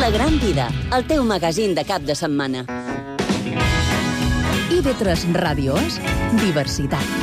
La Gran Vida, el teu magazín de cap de setmana. IB3 Ràdio és diversitat.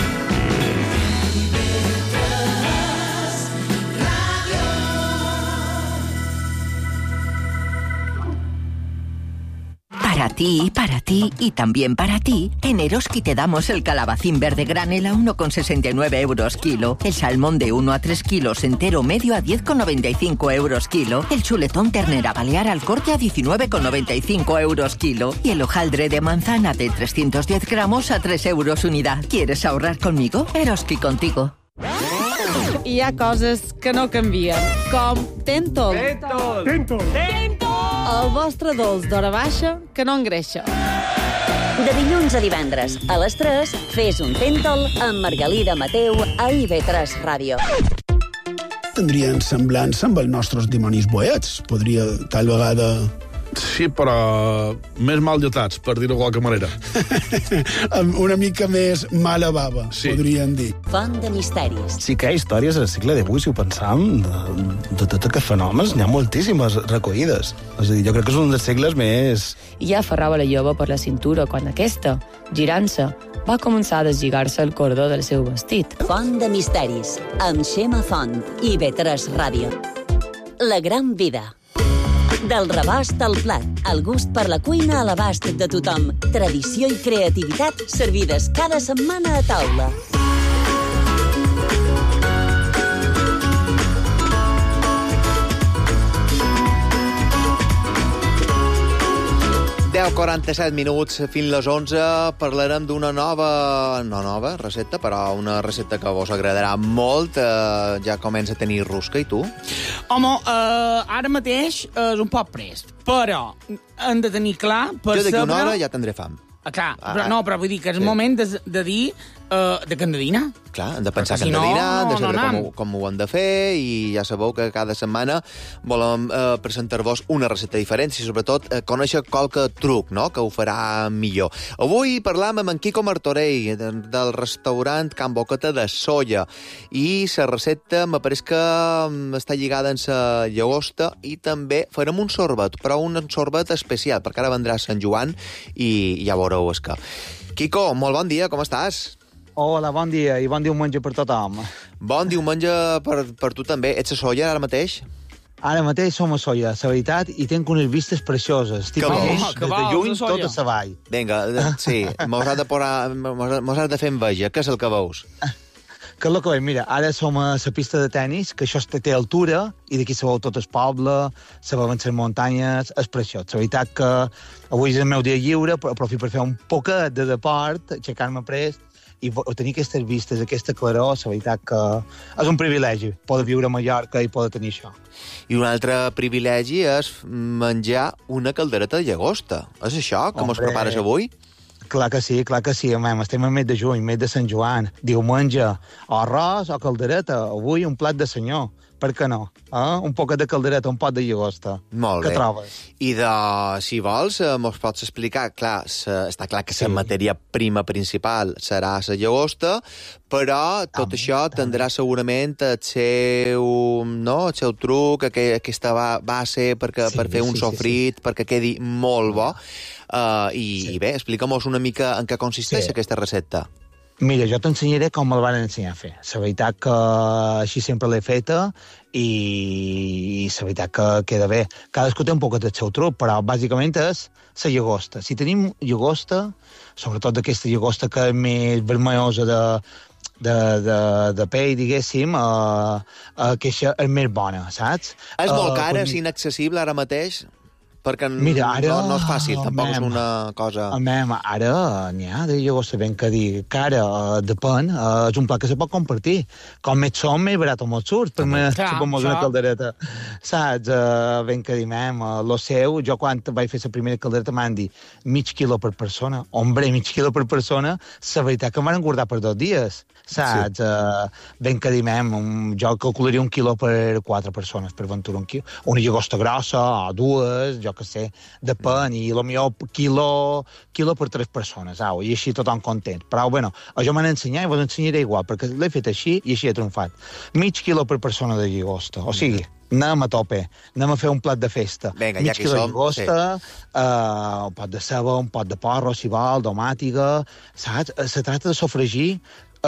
Para ti y también para ti, en Eroski te damos el calabacín verde granel a 1,69 euros kilo, el salmón de 1 a 3 kilos entero medio a 10,95 euros kilo, el chuletón ternera balear al corte a 19,95 euros kilo y el hojaldre de manzana de 310 gramos a 3 euros unidad. ¿Quieres ahorrar conmigo? Eroski contigo. Hi ha coses que no canvien, com Tentol. Tentol. El vostre dolç d'hora baixa que no engreixa. De dilluns a divendres, a les 3, fes un Tentol amb Margalida Mateu a IB3 Ràdio. Tindrien semblança amb els nostres dimonis boets. Podria, tal vegada... Sí, però més mal lletats, per dir-ho de qualque manera. Una mica més mala bava, sí. Podríem dir. Font de misteris. Sí que hi ha històries al segle XVIII, si ho pensam, de tot aquests fenòmens, n'hi ha moltíssimes recollides. És a dir, jo crec que és un dels segles més... I ja aferrava la jove per la cintura quan aquesta, girant-se, va començar a deslligar-se el cordó del seu vestit. Font de misteris, amb Xema Font, IB3 Ràdio. La Gran Vida. Del rebost al plat, el gust per la cuina a l'abast de tothom. Tradició i creativitat servides cada setmana a taula. Deu 47 minuts, fins les 11, parlarem d'una nova recepta, però una recepta que vos agradarà molt. Ja comença a tenir rusca, i tu? Home, ara mateix és un poc prest, però hem de tenir clar... Jo d'aquí una hora ja tindré fam. Clar, però vull dir que és el moment de dir de què hem de dinar. Clar, hem de pensar que hem de dinar, de saber com ho hem de fer, i ja sabeu que cada setmana volem presentar-vos una recepta diferent i sobretot conèixer qualque truc, no?, que ho farà millor. Avui parlam amb en Quico Martorell, del restaurant Can Boqueta de Sóller, i la recepta me pareix que està lligada amb la llagosta, i també farem un sorbet, però un sorbet especial, perquè ara vendrà Sant Joan i ja veureu que... Quico, molt bon dia, com estàs? Hola, bon dia, i bon diumenge per tothom. Bon diumenge per tu també. Ets a Sóller ara mateix? Ara mateix som a Sóller, la veritat, i tenc unes vistes precioses. Estic des de lluny tot a la vall. Vinga, sí, mos has de fer enveja. Què és el que veus? Què és el que veig? Mira, ara som a la pista de tennis, que això té altura, i d'aquí se veu tot el poble, se veuen les muntanyes, és preciós. La veritat que avui és el meu dia lliure, però aprofito per fer un poquet de deport, aixecar-me prest, i tenir aquestes vistes, aquesta claror, la veritat que és un privilegi poder viure a Mallorca i poder tenir això. I un altre privilegi és menjar una caldereta de llagosta. És això que mos prepares avui? Clar que sí. Estem al mes de juny, mes de Sant Joan. Diumenge, o arròs o caldereta. Avui un plat de senyor. Per què no? Un poc de caldereta, un pot de llagosta. Molt bé. Què trobes? I si vols, mos pots explicar, clar, està clar que la matèria prima principal serà la llagosta, però tot això tindrà segurament el seu truc, aquesta base per fer un sofrit, perquè quedi molt bo. I bé, explica'm-nos una mica en què consisteix aquesta recepta. Mira, jo t'ensenyaré com me'l van ensenyar a fer. La veritat que així sempre l'he feta i la veritat que queda bé. Cadascú té un poc del seu truc, però bàsicament és la llagosta. Si tenim llagosta, sobretot d'aquesta llagosta que és més vermellosa de pell, diguéssim, que és més bona, saps? És molt cara, és inaccessible ara mateix? Perquè mira, ara, no és fàcil, tampoc és una cosa... Ara n'hi ha de llagosta ben que dir, que ara depèn, és un plat que se pot compartir. Com més som, més barat o molt surt, per mi supomos una caldereta. Saps? Ben que dir, lo seu, jo quan vaig fer la primera caldereta m'han dit mig quilo per persona. Hombre, mig quilo per persona, la veritat que em van engordar per 2 dies. Saps? Ben que dir, jo calcularia 1 quilo per 4 persones, per aventurar 1 quilo. Una llagosta grossa, o 2, jo jo que sé, depèn, i potser quilo per 3 persones, i així tothom content. Però, bueno, jo m'han ensenyat i vos ensenyaré igual, perquè l'he fet així i així he triomfat. Mig quilo per persona de llagosta, o sigui, anem a tope, anem a fer un plat de festa. Vinga, mig quilo de llagosta, un pot de ceba, un pot de porro, si vol, domàtiga, saps? Se tracta de sofregir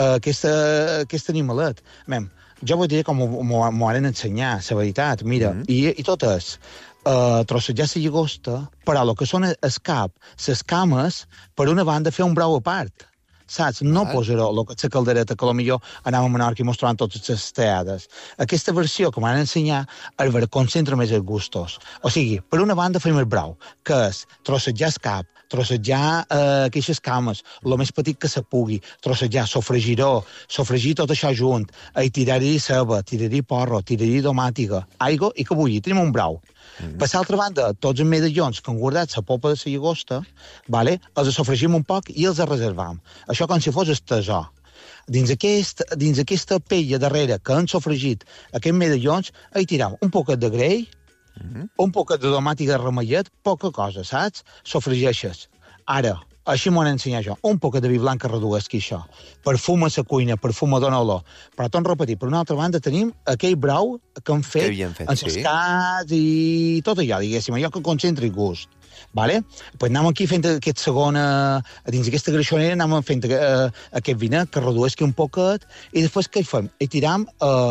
aquest animalet. Jo vull dir com m'ho han ensenyar, la veritat, mira, i tot és trossejar la llagosta, però el que són el cap, les cames, per una banda fer un brou a part. Saps? No posaré la caldereta que potser anàvem a Menorca i mostrant totes les teades. Aquesta versió que m'han ensenyat és concentra més els gustos. O sigui, per una banda fem el brou, que és trossejar el cap, trossejar aquestes cames, el més petit que se pugui, trossejar, sofregir tot això junt, i tirar-hi ceba, tirar-hi porro, tirar-hi domàtiga, aigua i que bulli, tenim un brou. Per l'altra banda, tots els medallons que han guardat la popa de la llagosta, els sofregim un poc i els reservam. Això com si fos el tresor. Dins aquesta pella darrere que han sofregit aquests medallons, hi tiram un poquet de greix, un poquet de domàtica remellet, poca cosa, saps? Sofregeixes. Ara, així m'ho han ensenyat jo, un poquet de vi blanc que reduesqui això. Perfuma la cuina, perfuma dona olor. Però tot repetit, per una altra banda tenim aquell brou que han fet en els cats i tot allò, diguéssim, allò que concentra el gust. Pues anem aquí fent aquest segon, dins aquesta greixonera anem fent aquest vinet que reduesqui un poquet i després què hi fem? Hi tiram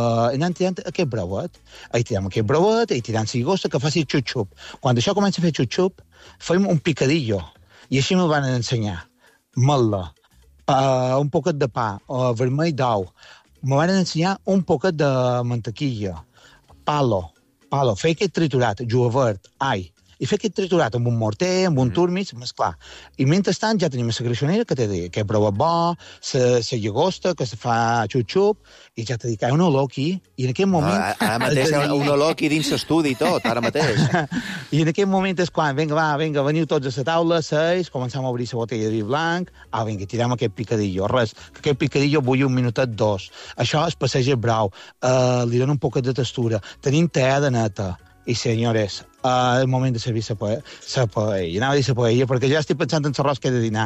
aquest breuet. Hi tiram aquest breuet, hi tiram la llagosta que faci xup-xup. Quan això comença a fer xup-xup, fem un picadillo. I així me'l van ensenyar. Metla, un poquet de pa, vermell d'ou. Me van ensenyar un poquet de mantequilla, palo, fer aquest triturat, julivert, all, i fer aquest triturat amb un morter, amb un turmis, mesclar. I mentrestant ja tenim la greixonera que té aquest breuet bo, la llagosta que se fa xup-xup, i ja t'he dit que hi ha un olor aquí, i en aquest moment... Ara mateix hi ha un olor aquí dins l'estudi i tot, ara mateix. I en aquest moment és quan, vinga, veniu tots a la taula, 6, començam a obrir la botella de vi blanc, vinga, tirem aquest picadillo. Res, que aquest picadillo bulli un minutet, 2. Això es passeja el brou, li dona un poquet de textura. Tenim teada neta. I, senyores, el moment de servir la paella. Anava a dir la paella, perquè ja estic pensant en l'arròs que he de dinar.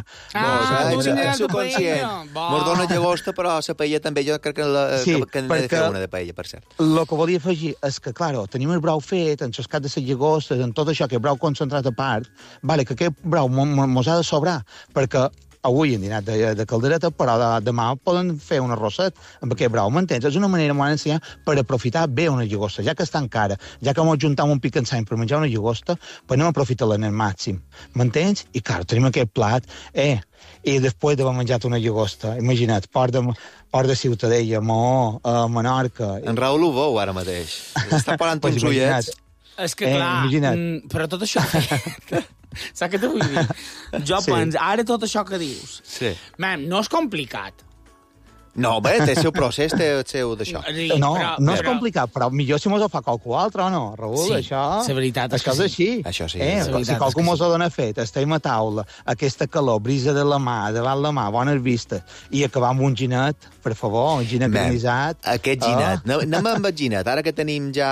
Ets conscient. Mos dona llagosta, però la paella també, jo crec que n'he de fer una de paella, per cert. El que volia afegir és que, clar, tenim el brou fet, en el cap de la llagosta, en tot això, que el brou concentrat a part, que aquest brou mos ha de sobrar, perquè avui hem dinat de caldereta, però demà poden fer un arrosset amb aquest brou, m'entens? És una manera, m'ho han ensenyat, per aprofitar bé una llagosta, ja que està encara, ja que m'ho juntam un picansany per menjar una llagosta, pues anem a aprofitar-la en el màxim, m'entens? I, clar, tenim aquest plat, i després d'haver menjat una llagosta, imagina't, port de Ciutadella, Maó, Menorca... En Raül ho veu ara mateix, està parlant uns ullets. És que, clar, però tot això... Saps què t'ho vull dir? Jo penso, ara tot això que dius, no és complicat. No, bé, té el seu procés, té el seu d'això. No és complicat, però millor si mos ho fa qualcú altre o no, Raül, això... Sí, la veritat és que sí. Així. Això sí. Si qualcú mos ho dona fet, estem a taula, aquesta calor, brisa de la mà, davant la mà, bones vistes, i acabar amb un ginet, per favor, un ginet granissat. Aquest ginet, anem amb el ginet, ara que tenim ja...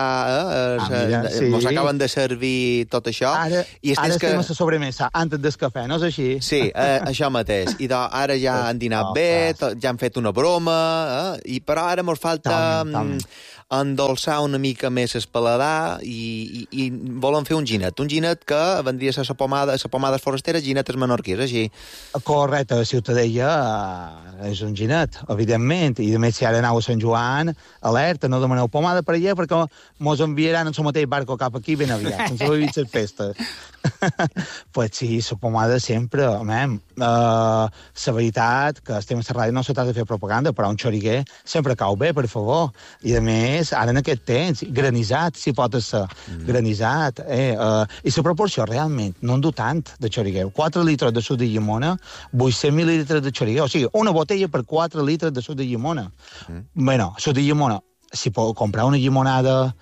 Mos acaben de servir tot això. Ara estem a la sobremesa, antes del cafè, no és així? Sí, això mateix. I ara ja han dinat bé, ja han fet una broma, però ara mos falta endolçar una mica més el paladar i volen fer un ginet que vendria a ser la pomada forastera, ginetes menorquís, així. Correcte, a Ciutadella és un ginet, evidentment, i a més si ara aneu a Sant Joan, alerta, no demaneu pomada per allà perquè mos enviaran en el mateix barco cap aquí ben aviat, sense haver vist les festes. Pues sí, la pomada sempre, la veritat que estem a la ràdio no se tracta de fer propaganda, però un xoriguer sempre cau bé, per favor. I a més, ara en aquest temps, granissat, si pot ser, granissat. I la proporció, realment, no en du tant de xoriguer. 4 litres de suc de llimona, 800 mil·lilitres de xoriguer, o sigui, una botella per 4 litres de suc de llimona. Bueno, suc de llimona, si pot comprar una llimonada...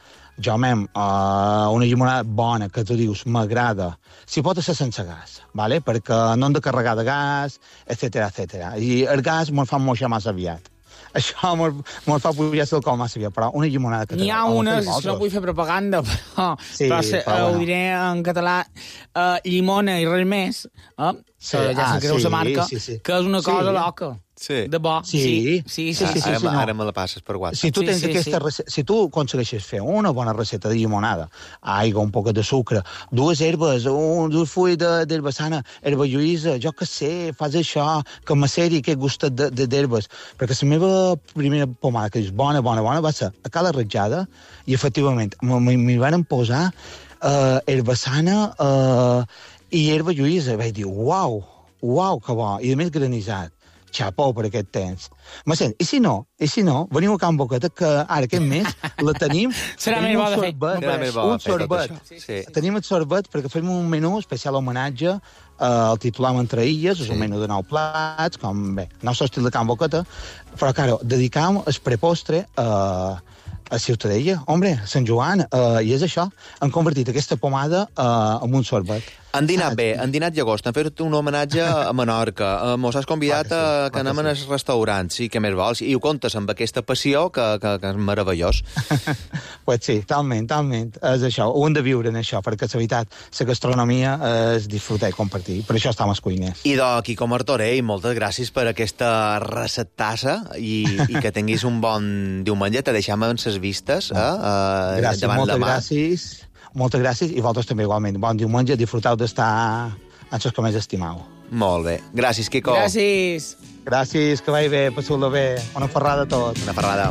una llimonada bona, que tu dius, m'agrada. Si pot ser sense gas, perquè no hem de carregar de gas, etc. I el gas me'l fan moixar massa aviat. això mos fa pujar el col massa bé, però una llimonada catalana... N'hi ha unes, no vull fer propaganda, però ho diré en català, llimona i res més, ja se'n creu la marca, que és una cosa loca. Sí. De bo. Sí. Ara me la passes per WhatsApp. Si tu tens aquesta recepta, si tu aconsegueixes fer una bona recepta de llimonada, aigua, un poc de sucre, dues herbes, dos fulls d'herbassana, herba lluïsa, jo que sé, fas això, que m'asseri aquest gustet d'herbes. Perquè la meva primera pomada, que és bona, va ser a cada ratjada, i efectivament m'hi van posar herbassana i herba lluïsa. Vaig dir, uau, que bo, i a més granissat. Xapó per aquest temps. Ma sent, i si no, veniu a Can Boqueta, que ara aquest mes la tenim... Serà més bo de fer. Un sorbet. Tenim el sorbet perquè fem un menú especial homenatge al titular Entre Illes, és un menú de 9 plats, com bé, no és l'estil de Can Boqueta, però, claro, dedicam el prepostre a Ciutadella. Hombre, Sant Joan, i és això, han convertit aquesta pomada en un sorbet. Han dinat bé, han dinat llagost, han fet un homenatge a Menorca, mos has convidat que anem als restaurants, sí, què més vols, i ho contes amb aquesta passió que és meravellós. Pues sí, talment, és això, ho hem de viure en això, perquè la veritat, la gastronomia és disfrutar i compartir, per això estem als cuiners. I Quico Martorell, moltes gràcies per aquesta receptassa i que tinguis un bon diumenge, te deixem en ses vistes gràcies, davant la mà. Moltes gràcies, i vosaltres també igualment. Bon diumenge, disfruteu d'estar en els que més estimau. Molt bé. Gràcies, Quico. Gràcies, que vagi bé, passeu-la bé. Una ferrada a tots. Una ferrada.